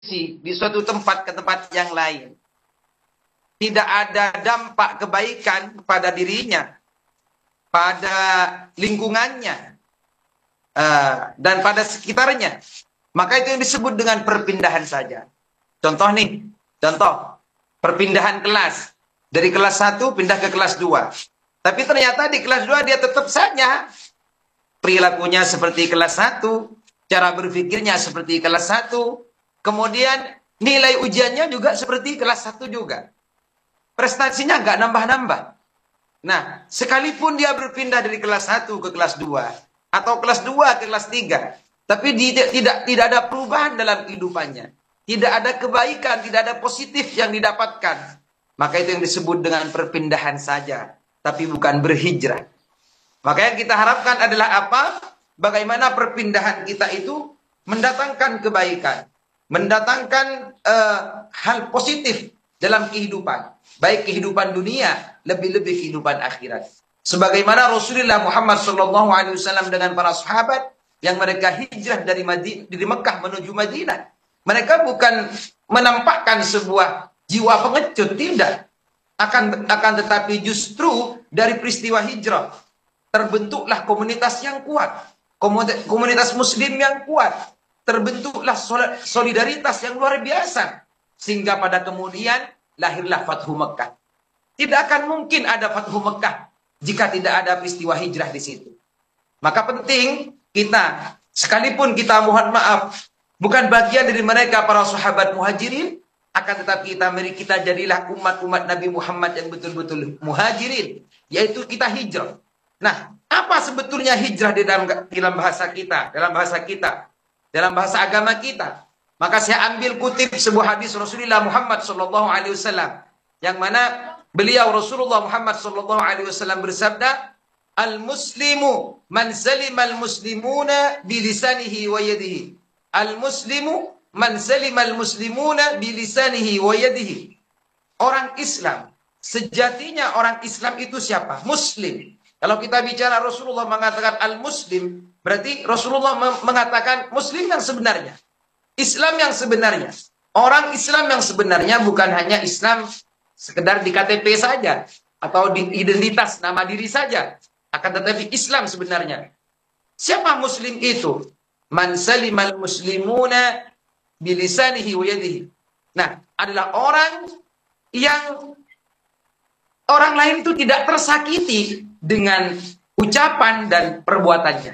di suatu tempat ke tempat yang lain, tidak ada dampak kebaikan pada dirinya, pada lingkungannya, dan pada sekitarnya, maka itu yang disebut dengan perpindahan saja. Contoh nih, perpindahan kelas. Dari kelas 1 pindah ke kelas 2. Tapi ternyata di kelas 2 dia tetap saja perilakunya seperti kelas 1, cara berpikirnya seperti kelas 1, kemudian nilai ujiannya juga seperti kelas 1 juga. Prestasinya nggak nambah-nambah. Nah, sekalipun dia berpindah dari kelas 1 ke kelas 2, atau kelas 2 ke kelas 3, tapi tidak ada perubahan dalam kehidupannya. Tidak ada kebaikan, tidak ada positif yang didapatkan. Maka itu yang disebut dengan perpindahan saja, tapi bukan berhijrah. Maka yang kita harapkan adalah apa? Bagaimana perpindahan kita itu mendatangkan kebaikan, mendatangkan hal positif dalam kehidupan, baik kehidupan dunia, lebih-lebih kehidupan akhirat. Sebagaimana Rasulullah Muhammad SAW dengan para sahabat yang mereka hijrah dari Mekah menuju Madinah. Mereka bukan menampakkan sebuah jiwa pengecut, tidak. Akan tetapi justru dari peristiwa hijrah terbentuklah komunitas yang kuat, komunitas muslim yang kuat, terbentuklah solidaritas yang luar biasa, sehingga pada kemudian lahirlah Fathu Mekah. Tidak akan mungkin ada Fathu Mekah jika tidak ada peristiwa hijrah di situ. Maka penting kita, sekalipun kita mohon maaf bukan bagian dari mereka para sahabat muhajirin, akan tetapi mari kita jadilah umat-umat Nabi Muhammad yang betul-betul muhajirin, yaitu kita hijrah. Nah, apa sebetulnya hijrah di dalam bahasa kita, dalam bahasa agama kita? Maka saya ambil kutip sebuah hadis Rasulullah Muhammad SAW, yang mana beliau Rasulullah Muhammad SAW bersabda, "Al-muslimu man salimal muslimuna bilisanihi wa yadihi." Al-muslimu man salimal muslimuna bilisanihi wa yadihi. Orang Islam, sejatinya orang Islam itu siapa? Muslim. Kalau kita bicara Rasulullah mengatakan al-muslim, berarti Rasulullah mengatakan muslim yang sebenarnya. Islam yang sebenarnya. Orang Islam yang sebenarnya bukan hanya Islam sekedar di KTP saja, atau di identitas nama diri saja. Akan tetapi Islam sebenarnya. Siapa muslim itu? Man salimal muslimuna bilisanihi wa yadihi. Nah, adalah orang yang orang lain itu tidak tersakiti dengan ucapan dan perbuatannya.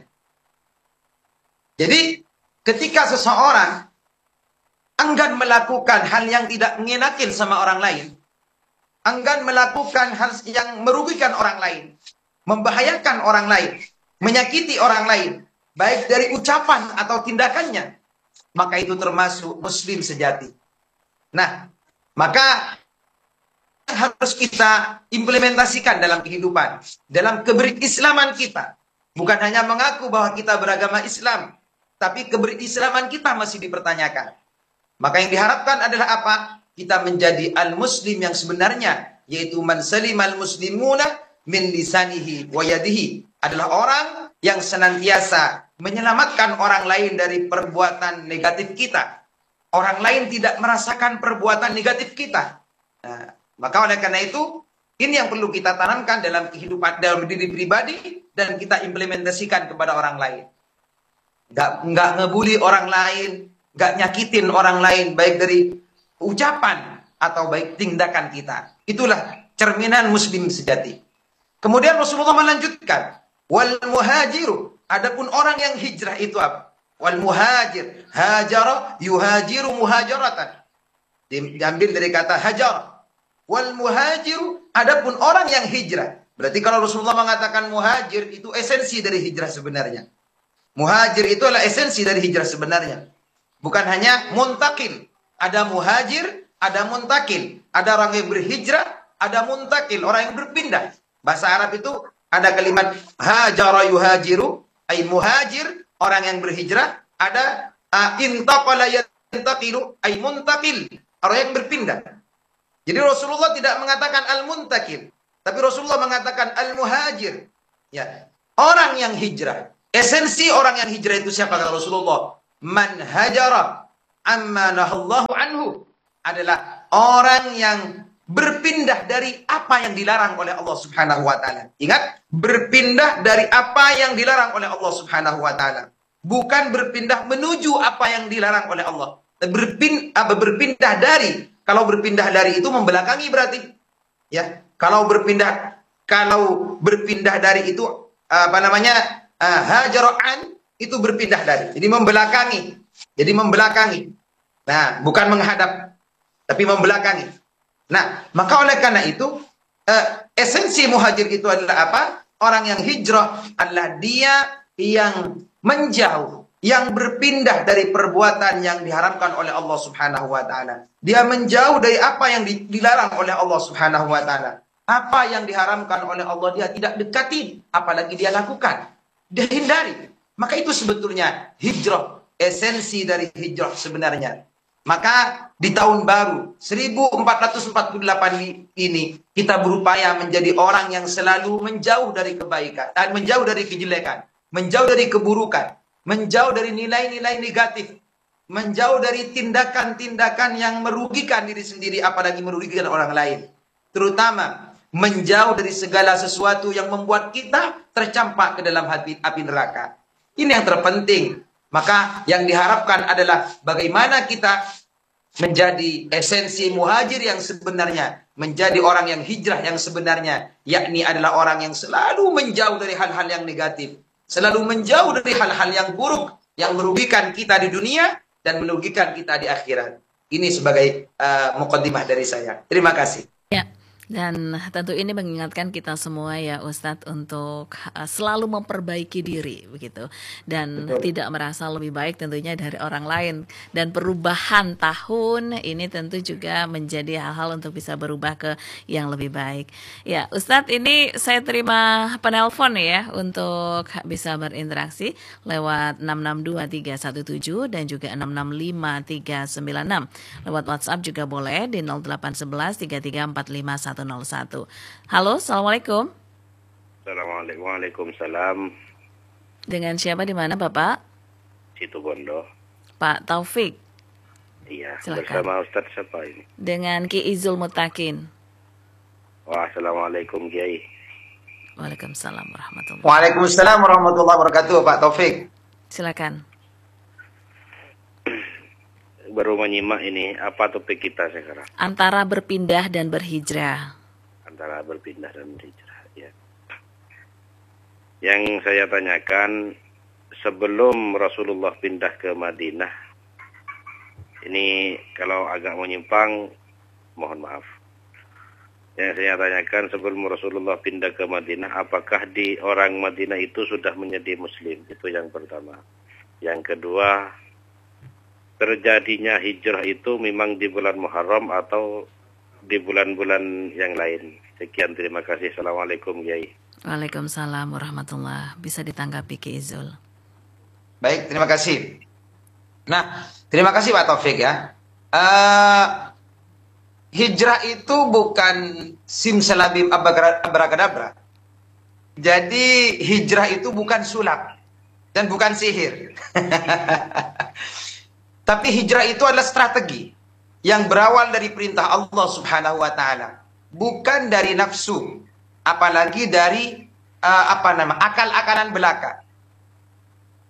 Jadi, ketika seseorang enggan melakukan hal yang tidak mengenakin sama orang lain, enggan melakukan hal yang merugikan orang lain, membahayakan orang lain, menyakiti orang lain, baik dari ucapan atau tindakannya, maka itu termasuk muslim sejati. Nah, maka harus kita implementasikan dalam kehidupan, dalam keberislaman kita. Bukan hanya mengaku bahwa kita beragama Islam, tapi keberislaman kita masih dipertanyakan. Maka yang diharapkan adalah apa? Kita menjadi al-muslim yang sebenarnya, yaitu man salimal muslimuna min lisanihi wa yadihi. Adalah orang yang senantiasa menyelamatkan orang lain dari perbuatan negatif kita. Orang lain tidak merasakan perbuatan negatif kita. Nah, maka oleh karena itu, ini yang perlu kita tanamkan dalam kehidupan, dalam diri pribadi, dan kita implementasikan kepada orang lain. Nggak ngebully orang lain, nggak nyakitin orang lain, baik dari ucapan atau baik tindakan kita. Itulah cerminan muslim sejati. Kemudian Rasulullah melanjutkan, wal muhajiru, adapun orang yang hijrah itu apa? Wal muhajir, hajara yuhajiru muhajaratan. Diambil dari kata hajar. Wal muhajiru, adapun orang yang hijrah. Berarti kalau Rasulullah mengatakan muhajir, itu esensi dari hijrah sebenarnya. Muhajir itu adalah esensi dari hijrah sebenarnya. Bukan hanya muntakil. Ada muhajir, ada muntakil. Ada orang yang berhijrah, ada muntakil, orang yang berpindah. Bahasa Arab itu ada kalimat hajara yuhajiru, ay muhajir, orang yang berhijrah. Ada intaqala yantaqilu, ay muntakil, orang yang berpindah. Jadi Rasulullah tidak mengatakan al-muntakil, tapi Rasulullah mengatakan al-muhajir. Ya, orang yang hijrah. Esensi orang yang hijrah itu siapa kata Rasulullah? Man hajara amma nahallahu anhu, adalah orang yang berpindah dari apa yang dilarang oleh Allah Subhanahu wa taala. Ingat, berpindah dari apa yang dilarang oleh Allah Subhanahu wa taala. Bukan berpindah menuju apa yang dilarang oleh Allah. Berpindah dari. Kalau berpindah dari itu membelakangi berarti. Ya, kalau berpindah dari itu hajara'an, itu berpindah dari. Jadi membelakangi. Nah, bukan menghadap, tapi membelakangi. Nah, maka oleh karena itu esensi muhajir itu adalah apa? Orang yang hijrah adalah dia yang menjauh, yang berpindah dari perbuatan yang diharamkan oleh Allah Subhanahu wa taala. Dia menjauh dari apa yang dilarang oleh Allah Subhanahu wa taala. Apa yang diharamkan oleh Allah dia tidak dekati, apalagi dia lakukan. Dia hindari. Maka itu sebetulnya hijrah, esensi dari hijrah sebenarnya. Maka di tahun baru 1448 ini kita berupaya menjadi orang yang selalu menjauh dari kebaikan dan menjauh dari kejelekan, menjauh dari keburukan, menjauh dari nilai-nilai negatif, menjauh dari tindakan-tindakan yang merugikan diri sendiri apalagi merugikan orang lain. Terutama menjauh dari segala sesuatu yang membuat kita tercampak ke dalam api neraka. Ini yang terpenting. Maka yang diharapkan adalah bagaimana kita menjadi esensi muhajir yang sebenarnya, menjadi orang yang hijrah yang sebenarnya, yakni adalah orang yang selalu menjauh dari hal-hal yang negatif, selalu menjauh dari hal-hal yang buruk yang merugikan kita di dunia dan merugikan kita di akhirat. Ini sebagai muqaddimah dari saya. Terima kasih. Ya. Dan tentu ini mengingatkan kita semua ya Ustadz untuk selalu memperbaiki diri begitu. Dan Betul. tidak merasa lebih baik tentunya dari orang lain. Dan perubahan tahun ini tentu juga menjadi hal-hal untuk bisa berubah ke yang lebih baik. Ya Ustadz, ini saya terima penelpon ya untuk bisa berinteraksi lewat 662-317 dan juga 665-396. Lewat WhatsApp juga boleh di 0811-3345-101. Halo, Assalamualaikum. Assalamualaikum. Waalaikumsalam. Dengan siapa di mana Bapak? Situ Bondo. Pak Taufik. Iya, silakan. Bersama Ustadz siapa ini? Dengan Ki Izul Mutakin. Assalamualaikum Kiai. Waalaikumsalam warahmatullahi wabarakatuh. Waalaikumsalam warahmatullahi wabarakatuh, Pak Taufik. Silakan. Baru menyimak ini, apa topik kita sekarang? Antara berpindah dan berhijrah. Antara berpindah dan berhijrah, ya. Yang saya tanyakan, sebelum Rasulullah pindah ke Madinah, ini kalau agak menyimpang, mohon maaf. Yang saya tanyakan, sebelum Rasulullah pindah ke Madinah, apakah di orang Madinah itu sudah menjadi Muslim? Itu yang pertama. Yang kedua, terjadinya hijrah itu memang di bulan Muharram atau di bulan-bulan yang lain? Sekian, terima kasih. Assalamualaikum Kiai. Waalaikumsalam warahmatullahi. Bisa ditanggapi Ki Izul. Baik, terima kasih. Nah, terima kasih Pak Taufik ya. Hijrah itu bukan simsalabim abrakadabra. Jadi hijrah itu bukan sulap dan bukan sihir. Tapi hijrah itu adalah strategi yang berawal dari perintah Allah Subhanahu wa taala, bukan dari nafsu, apalagi dari akal-akalan belaka.